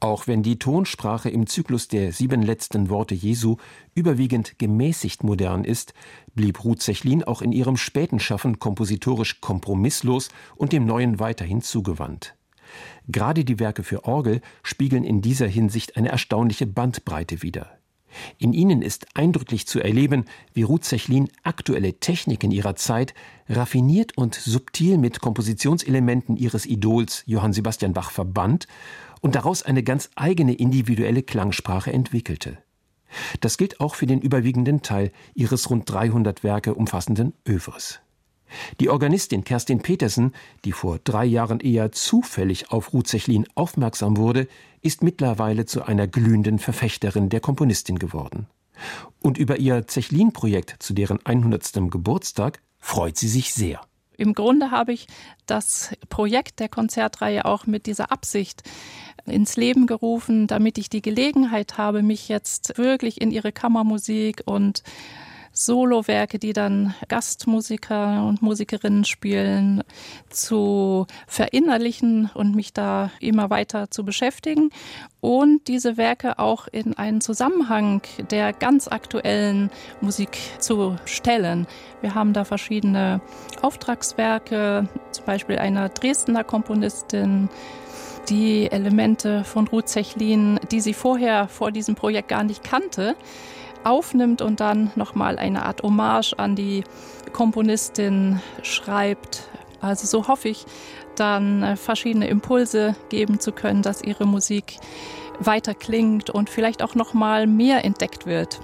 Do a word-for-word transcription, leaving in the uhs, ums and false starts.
Auch wenn die Tonsprache im Zyklus der sieben letzten Worte Jesu überwiegend gemäßigt modern ist, blieb Ruth Zechlin auch in ihrem späten Schaffen kompositorisch kompromisslos und dem Neuen weiterhin zugewandt. Gerade die Werke für Orgel spiegeln in dieser Hinsicht eine erstaunliche Bandbreite wider. In ihnen ist eindrücklich zu erleben, wie Ruth Zechlin aktuelle Techniken ihrer Zeit raffiniert und subtil mit Kompositionselementen ihres Idols Johann Sebastian Bach verband und daraus eine ganz eigene individuelle Klangsprache entwickelte. Das gilt auch für den überwiegenden Teil ihres rund dreihundert Werke umfassenden Œuvres. Die Organistin Kerstin Petersen, die vor drei Jahren eher zufällig auf Ruth Zechlin aufmerksam wurde, ist mittlerweile zu einer glühenden Verfechterin der Komponistin geworden. Und über ihr Zechlin-Projekt zu deren hundertsten Geburtstag freut sie sich sehr. Im Grunde habe ich das Projekt der Konzertreihe auch mit dieser Absicht ins Leben gerufen, damit ich die Gelegenheit habe, mich jetzt wirklich in ihre Kammermusik und Solowerke, die dann Gastmusiker und Musikerinnen spielen, zu verinnerlichen und mich da immer weiter zu beschäftigen und diese Werke auch in einen Zusammenhang der ganz aktuellen Musik zu stellen. Wir haben da verschiedene Auftragswerke, zum Beispiel einer Dresdner Komponistin, die Elemente von Ruth Zechlin, die sie vorher vor diesem Projekt gar nicht kannte, aufnimmt und dann nochmal eine Art Hommage an die Komponistin schreibt. Also so hoffe ich, dann verschiedene Impulse geben zu können, dass ihre Musik weiter klingt und vielleicht auch nochmal mehr entdeckt wird.